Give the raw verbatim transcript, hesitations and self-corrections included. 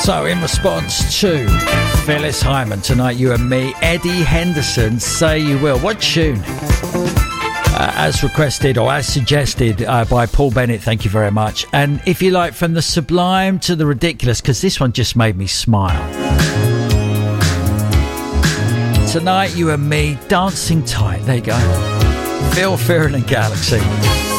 So in response to Phyllis Hyman, Tonight You and Me, Eddie Henderson, Say You Will. What tune? Uh, as requested or as suggested uh, by Paul Bennett, thank you very much. And if you like, from the sublime to the ridiculous, because this one just made me smile. Tonight You and Me, Dancing Tight. There you go. Phil Fearon and Galaxy.